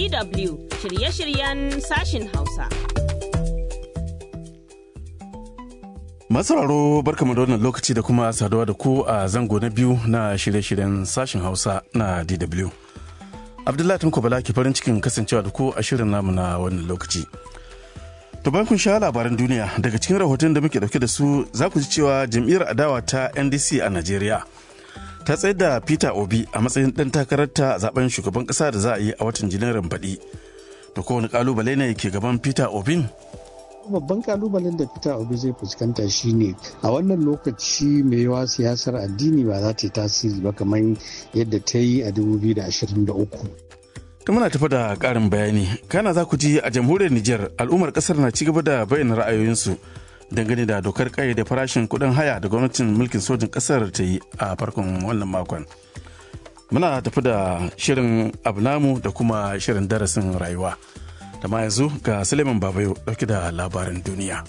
DW shirye-shiryen sashin Hausa. Masauraro barkamu da wannan lokaci da kuma saduwa da ku a zango na biyu na shirye-shiryen sashin Hausa na DW. Abdullahi Tanko Bala ke farin cikin kasancewa da ku a shirin namu na wannan lokaci. To bayan kun sha labaran duniya daga cikin rahoton da muke dauke da su za ku ji cewa jam'iyyar adawa ta NDC a Najeriya ta tsayar da Peter Obi a matsayin ɗan takararta a zaben shugaban ƙasa da za a yi a watan Janairun baɗi. To kowane ƙalubale ne ke gaban Peter Obin? Babban kalubalen da Peter Obi zai fuskanta shine a wannan lokaci mai yawa siyasar addini ba za ta yi tasiri ba kamar yadda ta yi a 2023. Ta muna tafi da ƙarin bayani. Kana za ku ji a jamhuriyar Nijar al'ummar ƙasar na cigaba da bayyana ra'ayoyinsu dangane da dokar ƙayyade farashin kuɗin haya da gwamnatin mulkin sojin ƙasar ta yi a farkon wannan makon. Muna tafi da shirin abnamu da kuma shirin darasin rayuwa. Da ma yanzu ga Suleiman Babayo dauke da labaran duniya.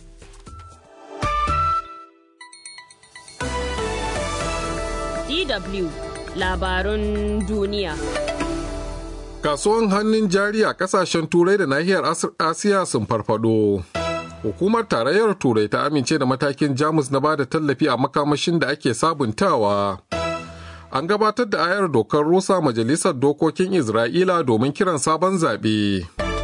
DW labarun duniya. Kasuwan hannun jari a kasashen Turai da nahiyar Asiya sun farfado. Hukumar Tarayyar Turai ta amince da matakin Jamus na bada tallafi a makamashin da ake sabuntawa. An gabatar da ayar dokar rusa Majalisar Dokokin Isra'ila domin kiran sabon zaɓe.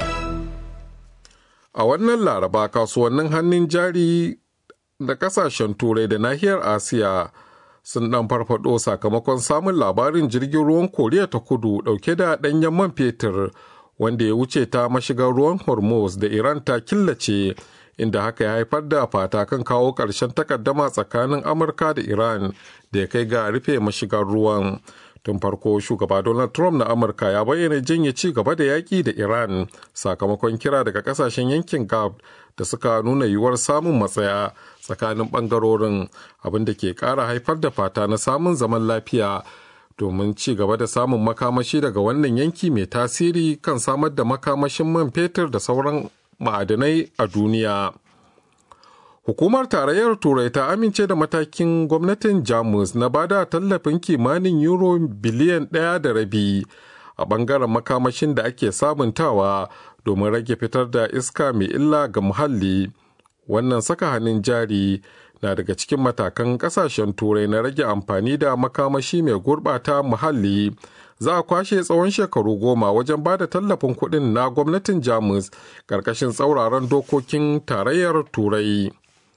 A wannan Laraba kasuwannin hannun jari da kasashen Turai da nahiyar Asiya sun dan farfado sakamakon samun labarin jirgin ruwan Koriya ta Kudu dauke da danyen man fetur wanda ya wuce ta mashigar ruwan Hormuz da Iran ta killace, inda haka ya haifar da fata kan kawo ƙarshen takaddama tsakanin Amurka da Iran da ya kai ga rufe mashigar ruwan. Tun farko shugaba Donald Trump na Amurka ya bayyana janye ci gaba da yaƙi da Iran sakamakon kira daga kasashen yankin Gulf da suka nuna yiwuwar samun matsaya tsakanin ɓangarorin, abin da ke ƙara haifar da fata na samun zaman lafiya domin ci gaba da samun makamashi daga wannan yanki mai tasiri kan samar da makamashin man fetur da sauran ma'adanai a duniya. Hukumar Tarayyar Turai ta amince da matakin gwamnatin Jamus na bada tallafin kimanin euro biliyan 1.5 a bangaren makamashin da ake sabuntawa domin rage fitar da iska mai illa ga muhalli. Wannan saka hannun jari na daga cikin matakan kasashen Turai na rage amfani da makamashi mai gurɓata muhalli. Za a kwashe tsawon shekaru 10 wajen bada tallafin kuɗin na gwamnatin Jamus ƙarƙashin tsauraran dokokin Tarayyar Turai.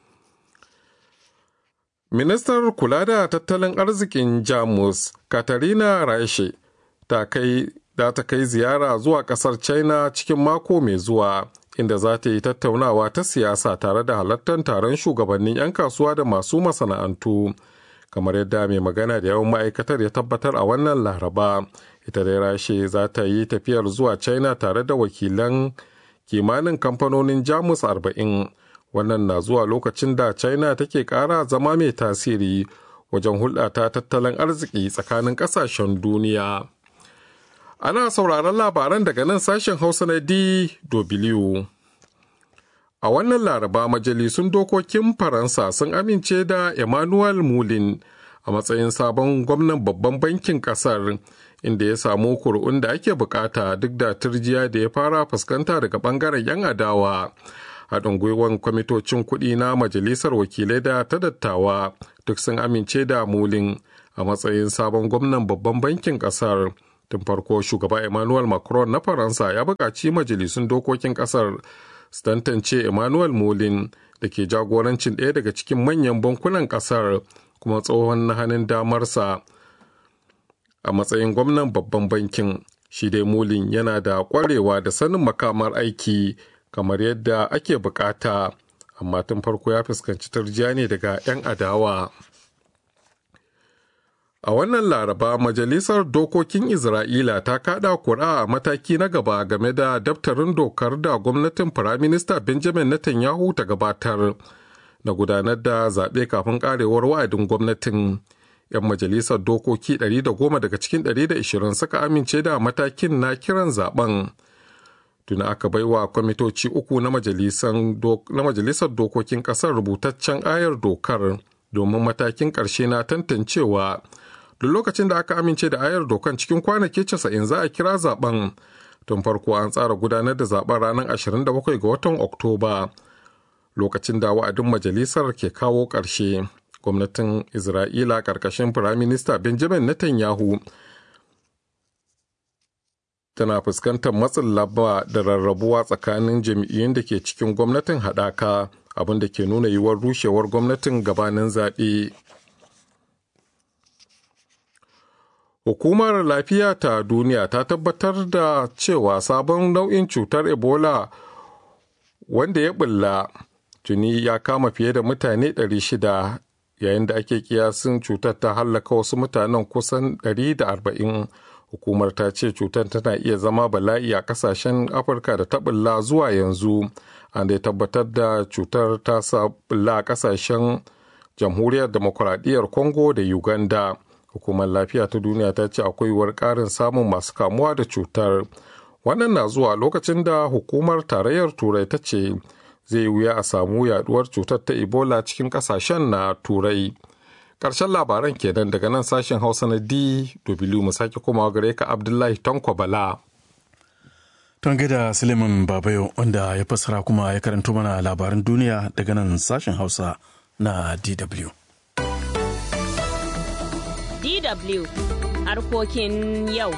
Ministar kula da tattalin arzikin Jamus, Katarina Raishe, ta kai ziyara zuwa kasar China cikin mako mai zuwa, inda za ta yi tattaunawa ta siyasa tare da halartar taron shugabannin 'yan kasuwa da masu masana'antu. Kamar yadda mai magana da yawan ma'aikatar ya tabbatar a wannan Laraba, ita dai Raishe za ta yi tafiyar zuwa China tare da wakilan kimanin kamfanonin Jamus 40. Wannan na zuwa lokacin da China take ƙara zama mai tasiri wajen hulɗa ta tattalin arziki tsakanin ƙasashen duniya. Ana sauraron labaran daga nan sashen Hausa na DW. A wannan Laraba majalisun dokokin Faransa sun amince da Emmanuel Moulin a matsayin sabon gwamnan babban bankin ƙasar, inda ya samu kuri'un da ake bukata duk da turjiya da ya fara fuskanta daga ɓangaren 'yan adawa. Haɗin gwiwan kwamitocin kuɗi na majalisar wakilai da ta dattawa duk sun amince da Mulin a matsayin sabon gwamnan babban bankin ƙasar. Tun farko shugaba Emmanuel Macron na Faransa ya buƙaci majalisun dokokin ƙasar su tantance Emmanuel Mulin da ke jagorancin ɗaya daga cikin manyan bankunan ƙasar kuma tsohon na hannun damarsa a matsayin gwamnan babban bankin. Shi dai Mulin yana da ƙwarewa da sanin makamar aiki kamar yadda ake bukata, amma tun farko ya fuskanci tarjiya ne daga 'yan adawa. A wannan Laraba Majalisar Dokokin Isra'ila ta kada kura a mataki na gaba game da daftarin dokar da gwamnatin Firaminista Benjamin Netanyahu ta gabatar na gudanar da zaɓe kafin ƙarewar wa'adin gwamnatin. 'Yan majalisar dokoki 110 daga cikin 120 suka amince da matakin na kiran zaben. Tuna aka baiwa kwamitoci uku na majalisar dokokin ƙasar rubutaccen ayar dokar domin matakin ƙarshe na tantancewa. Duk lokacin da aka amince da ayar dokan cikin kwanaki 90 za a kira zaben. tun farko an tsara gudanar da zaben ranar 27 ga watan Oktoba, lokacin da wa'adin majalisar ke kawo ƙarshe. Gwamnatin Isra'ila ƙarƙashin Firaminista Benjamin Netanyahu tana fuskantar matsin lamba da rarrabuwa tsakanin jam'iyyun da ke cikin gwamnatin haɗaka, abin da ke nuna yiwuwar rushewar gwamnatin gabanin zaɓe. Hukumar Lafiya ta Duniya ta tabbatar da cewa sabon nau'in cutar Ebola wanda ya bulla tuni ya kama fiye da mutane 600, yayin da ake kiyasin cutar ta hallaka wasu mutanen kusan 140. Hukumar ta ce cutar tana iya zama bala'i a kasashen Afirka da ta bulla zuwa yanzu. An dai tabbatar da cutar ta bulla a kasashen Jamhuriyar Demokuraɗiyyar Congo da Uganda. Hukumar Lafiya ta Duniya ta ce akwai yiwuwar ƙarin samun masu kamuwa da cutar. Wannan na zuwa lokacin da Hukumar Tarayyar Turai ta ce zai wuya a samu yaduwar cutar ta Ebola cikin ƙasashen na Turai. Ƙarshen labaran kenan daga nan sashen Hausa na DW, mu sake komawa gare ka Abdullahi Tanko Bala. Ton gida Suleiman Babayo wanda ya fassara kuma ya karanto mana labaran duniya daga nan sashen Hausa na DW. DW harkokin yau.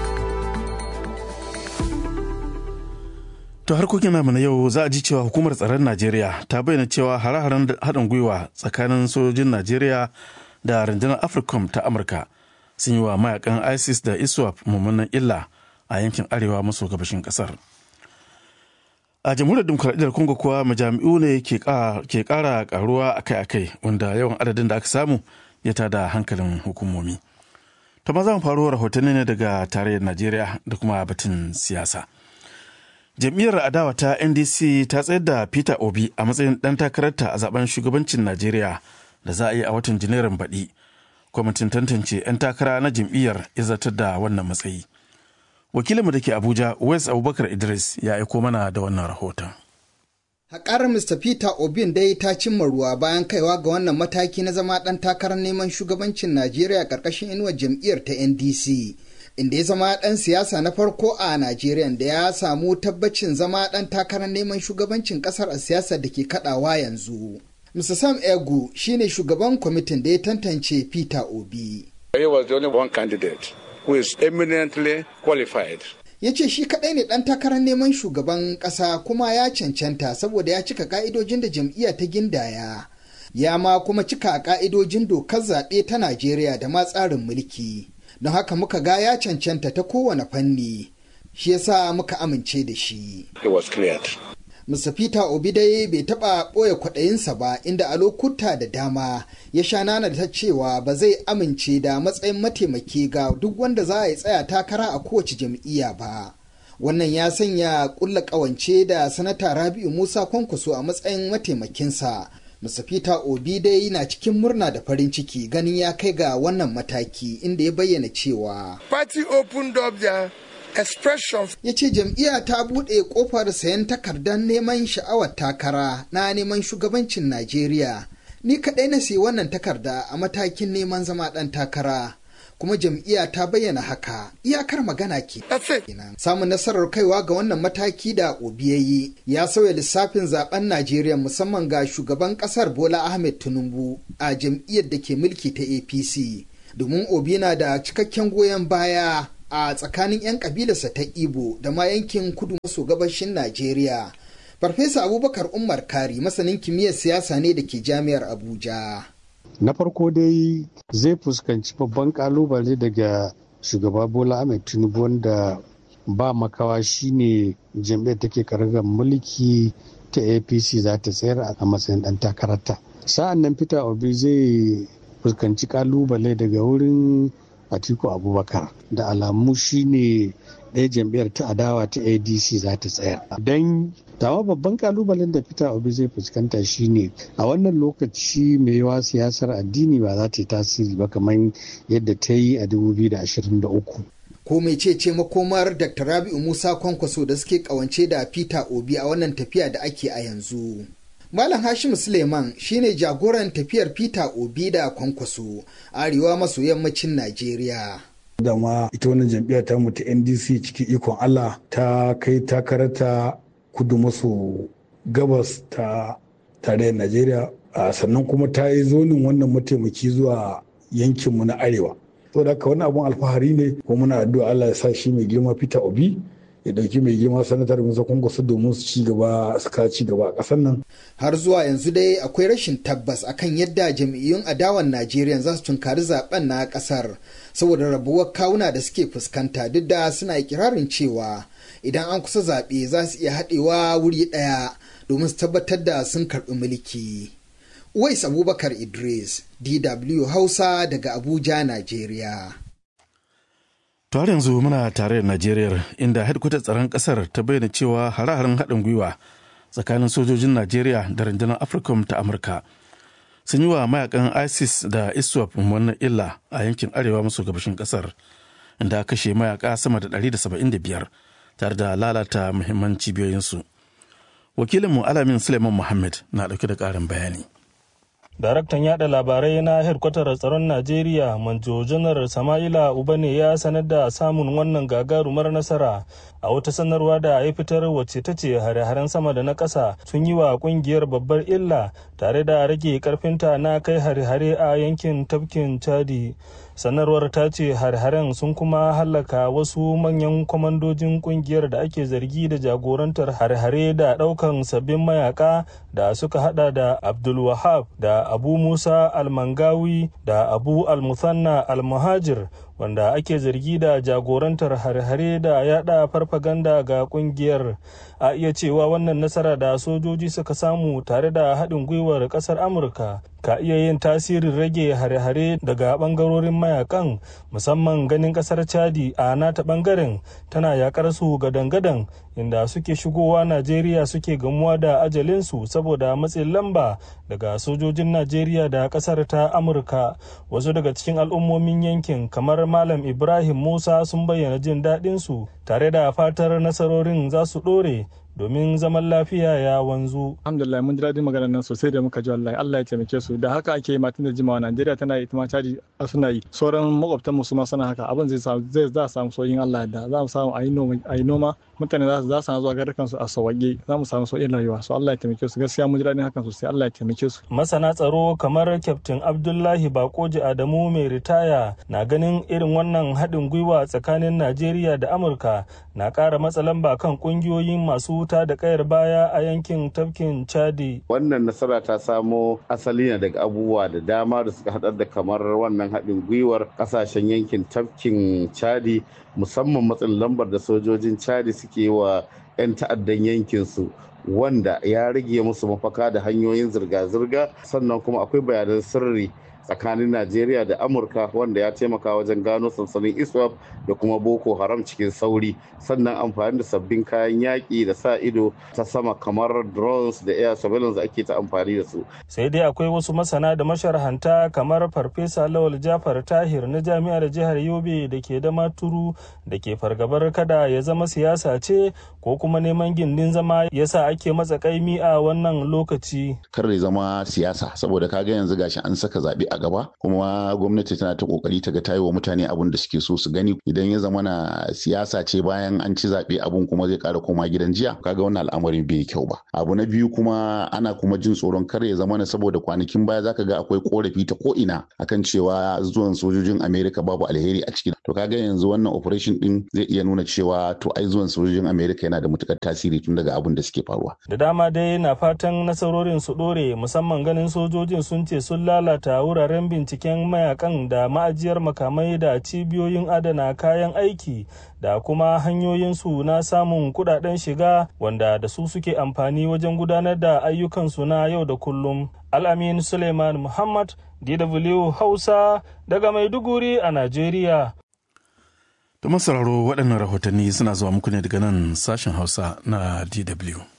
To harkokin namu na yau za a ji cewa hukumar tsaron Najeriya ta bayyana cewa hare-haren haɗin gwiwa tsakanin sojojin Najeriya da rundunar AFRICOM ta Amurka sun yi wa mayakan ISIS da ISWAP mummunan illa a yankin arewa maso gabashin ƙasar. A jamhuriyar dimokuraɗiyyar Congo kuwa majami'u ne ke ƙara ƙaruwa akai-akai, wanda yawan adadin da aka samu ya tada hankalin hukumomi. To ma za mu faru rahotanni ne daga tarayyar Najeriya da kuma batun siyasa. Jam'iyyar adawa ta NDC ta tsayar da Peter Obi a matsayin ɗan takararta a zaben shugabancin Najeriya da za a yi a watan Janairun baɗi. Kwamitin tantance 'yan takara na jam'iyyar ya zartar da wannan matsayi. Wakilinmu da ke Abuja, Wes Abubakar Idris, ya aiko mana da wannan rahoton. Haƙar Mr. Peter Obin dai ta cimma ruwa bayan kaiwa ga wannan mataki na zama ɗan takarar neman shugabancin Najeriya ƙarƙashin inuwar jam'iyyar ta NDC. Inda ya zama ɗan siyasa na farko a Najeriya da ya samu tabbacin zama ɗan takarar neman shugabancin ƙasar a siyasar da ke kaɗawa yanzu. Mr. Sam Egu shine shugaban kwamitin da ya tantance Peter Obi. He was the only one candidate who is eminently qualified. Ya ce shi kaɗai ne ɗan takarar neman shugaban ƙasa kuma ya cancanta saboda ya cika ƙa'idojin da jam'iyya ta gindaya. Ya ma kuma cika ƙa'idojin dokar zaɓe ta Najeriya da ma tsarin mulki. Don haka muka ga ya cancanta ta kowane fanni, shi yasa muka amince da shi. He was cleared. Mr. Peter Obi dai bai taɓa ɓoye kwaɗayinsa ba, inda a lokuta da dama ya sha nana ta cewa ba zai amince da matsayin mataimaki ga duk wanda za a yi tsaya takara a kowace jam'iyya ba. Wannan ya sanya ƙulla ƙawance da Sanata Rabi'u Musa Kwankwaso a matsayin mataimakinsa. Mr. Peter Obi dai na cikin murna da farin ciki ganin ya kai ga wannan mataki, inda ya bayyana cewa Party opened up their expression. Ya ce jam'iyya ta buɗe ƙofar sayan takardar neman sha'awar takara na neman shugabancin Najeriya. Ni kaɗai na sayi wannan takarda a matakin neman zama ɗan takara. Kuma jam'iyya ta bayyana haka, iyakar magana ke. Samun nasarar kaiwa ga wannan mataki da Obi ya yi ya sauya lissafin zaben Najeriya, musamman ga shugaban ƙasar Bola Ahmed Tinubu a jam'iyyar da ke mulki ta APC. Domin Obi na da cikakken goyon baya a tsakanin 'yan kabilarsa ta Igbo da ma yankin kudu maso gabashin Najeriya. Farfesa Abubakar Umar Kari masanin kimiyyar siyasa ne da ke jami'ar Abuja. Na farko dai zai fuskanci babban kalubale daga shugaba Bola Ahmed Tinubu, wanda ba makawa shine jam'iyyar take karagar mulki ta APC za ta tsayar a matsayin dan takararta. Sa'an nan Peter Obi zai fuskanci kalubale daga wurin Atiku Abubakar, da alamu shine ɗaya jam'iyyar ta adawa ta ADC za ta tsayar. Don dama babban kalubalen da Peter Obi zai fuskanta shine a wannan lokaci mai yawa siyasar addini ba za ta yi tasiri ba kamar yadda ta yi a 2023. Ko mai ce makomar Dr. Rabi'u Musa Kwankwaso da suke kawance da Peter Obi a wannan tafiya da ake a yanzu. Malam Hashim Suleiman shine jagoran tafiyar Peter Obi da Kwankwaso arewa maso yammacin Najeriya. Da ma ita wannan jam'iyya ta mu ta NDC cikin ikon Allah ta kai takarata kudu maso gabas ta tarayyar Najeriya, sannan kuma ta yi zonin wannan mataimaki zuwa yankinmu na arewa. Saboda haka wani abun alfahari ne, kuma muna addu'a Allah ya sa shi mai girma Peter Obi ya dauki mai girma sanatar Musa Kwankwaso domin su ci gaba a ƙasar nan. Har zuwa yanzu dai akwai rashin tabbas akan yadda jam'iyyun adawan Najeriya za su tunkari zaben na ƙasar saboda rabuwar kawuna da suke fuskanta, duk da suna ikirarin cewa idan an kusa zaɓe za su iya haɗewa wuri ɗaya domin su tabbatar da sun karɓi mulki. Uwais Abubakar Idris, DW Hausa daga Abuja, Najeriya. To har yanzu muna tare da Najeriya, inda hedkwatar tsaron kasar ta bayyana cewa hare-haren haɗin gwiwa tsakanin sojojin Najeriya da rundunar AFRICOM ta Amurka sun yi wa mayakan ISIS da ISWAP wannan illa a yankin arewa maso gabashin kasar, inda kashe mayaka sama da 175 tare da lalata muhimman cibiyoyinsu. Wakilinmu Alamin Suleiman Muhammad na ɗauke da ƙarin bayani. Daraktan yada labarai na hedkwatar tsaron Najeriya, Manjo Janar Sama'ila Ubane, ya sanar da samun wannan gagarumar nasara a wata sanarwa da ya fitar wacce ta ce hare-haren sama da na ƙasa sun yi wa ƙungiyar babbar illa tare da rage ƙarfinta na kai hare-hare a yankin tafkin Chadi. Sanarwar ta ce hare-haren sun kuma hallaka wasu manyan kwamandojin ƙungiyar da ake zargi da jagorantar hare-hare da ɗaukan sabbin mayaka da suka hada da Abdul Wahab da Abu Musa Al-Mangawi da Abu Al-Muthanna Al-Muhajir, wanda ake zargi da jagorantar hare-hare da yada farfaganda ga kungiyar. A iya cewa wannan nasara da sojoji suka samu tare da haɗin gwiwar ƙasar Amurka ka iya yin tasirin rage hare-hare daga ɓangarorin mayakan, musamman ganin ƙasar Chadi a nata ɓangaren tana yakar su gadan-gadan, inda suke shigowa Najeriya suke gamuwa da ajalinsu saboda matsin lamba daga sojojin Najeriya da ƙasar ta Amurka. Wasu daga cikin al'ummomin yankin kamar Malam Ibrahim Musa sun bayyana jin daɗinsu tare da fatar nasarorin za su ɗore domin zaman lafiya ya wanzu. Alhamdulillah, mun ji daɗin maganar nan sosai da muka ji, wallahi Allah ya taimake su. Da haka ake yi matan da jimawa, Najeriya tana yi, ita ma Chadi suna yi, sauran makwabtan mu su ma suna haka. Abin za samu sauyin Allah da za mu samu a yi noma, mutane za su zuwa garukan su a sauwaƙe, za mu samu sauyin rayuwa. So Allah ya taimake su, gaskiya mun ji daɗin hakan sosai, Allah ya taimake su. Masana tsaro kamar Kyaftin Abdullahi Bakoji Adamu mai ritaya na ganin irin wannan haɗin gwiwa tsakanin Najeriya da Amurka na ƙara matsa lamba kan ƙungiyoyin masu wuta da kayar baya a yankin tafkin Chadi. Wannan nasara ta samo asali ne daga abubuwa da dama da suka haɗar da kamar wannan haɗin gwiwar ƙasashen yankin tafkin Chadi, musamman matsin lambar da sojojin Chadi suke wa 'yan ta'addan yankinsu, wanda ya rage musu mafaka da hanyoyin zirga-zirga. Sannan kuma akwai bayanan sirri tsakanin Najeriya da Amurka wanda ya taimaka wajen gano sansanin ISWAP da kuma Boko Haram cikin sauri. Sannan amfani da sabbin kayan yaƙi da sa ido ta sama kamar drones da air surveillance ake ta amfani da su. Sai dai akwai wasu masana da masharhanta kamar Farfesa Lawal Jafar Tahir na Jami'ar Jihar Yobe da ke da Maturu da ke fargabar kada ya zama siyasa ce ko kuma neman gindin zama yasa ake matsa kaimi a wannan lokaci. Kar ya zama siyasa, saboda kaga yanzu gashi an saka zaɓe a gaba, kuma gwamnati tana ta kokari ta ga tayi wa mutane abun da suke so su gani. Idan ya zama na siyasa ce bayan an ci zaɓe abun kuma zai ƙara koma gidan jiya, kaga wannan al'amarin bai kyau ba. Abu na biyu kuma ana kuma jin tsoron kar ya zama na, saboda kwanakin baya zaka ga akwai korafi ta ko ina akan cewa zuwan sojojin Amerika babu alheri a ciki. To kaga yanzu wannan operation din zai iya nuna cewa to ai zuwan sojojin Amerika yana da matukar tasiri tun daga abun da suke faruwa. Da dama dai na fatan nasarorin su dore, musamman ganin sojojin sun ce sun lalata wuraren binciken mayakan da ma'ajiyar makamai da cibiyoyin adana kayan aiki da kuma hanyoyinsu na samun kudaden shiga wanda da su suke amfani wajen gudanar da ayyukansu na yau da kullum. Al-Amin Suleiman Muhammad, DW Hausa daga Maiduguri a Najeriya. Da masararo waɗannan rahotanni suna zuwa muku ne daga nan sashen Hausa na DW.